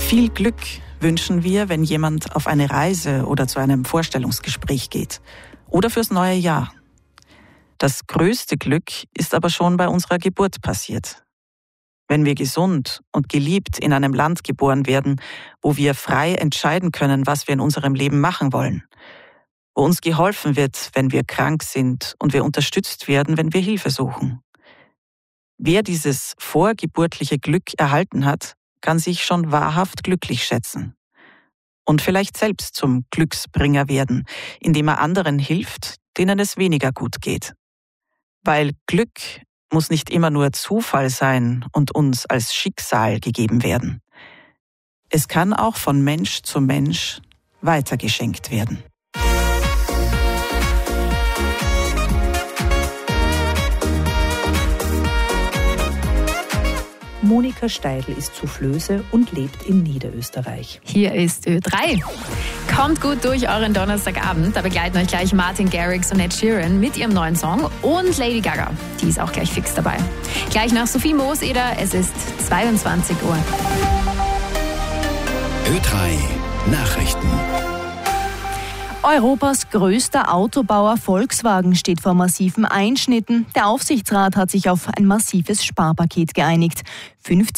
Viel Glück wünschen wir, wenn jemand auf eine Reise oder zu einem Vorstellungsgespräch geht oder fürs neue Jahr. Das größte Glück ist aber schon bei unserer Geburt passiert. Wenn wir gesund und geliebt in einem Land geboren werden, wo wir frei entscheiden können, was wir in unserem Leben machen wollen, wo uns geholfen wird, wenn wir krank sind und wir unterstützt werden, wenn wir Hilfe suchen. Wer dieses vorgeburtliche Glück erhalten hat, kann sich schon wahrhaft glücklich schätzen. Und vielleicht selbst zum Glücksbringer werden, indem er anderen hilft, denen es weniger gut geht. Weil Glück muss nicht immer nur Zufall sein und uns als Schicksal gegeben werden. Es kann auch von Mensch zu Mensch weitergeschenkt werden. Monika Steidl ist Soufflöse und lebt in Niederösterreich. Hier ist Ö3. Kommt gut durch euren Donnerstagabend. Da begleiten euch gleich Martin Garrix und Ed Sheeran mit ihrem neuen Song und Lady Gaga. Die ist auch gleich fix dabei. Gleich nach Sophie Mooseder, es ist 22 Uhr. Ö3 Nachrichten. Europas größter Autobauer Volkswagen steht vor massiven Einschnitten. Der Aufsichtsrat hat sich auf ein massives Sparpaket geeinigt. 50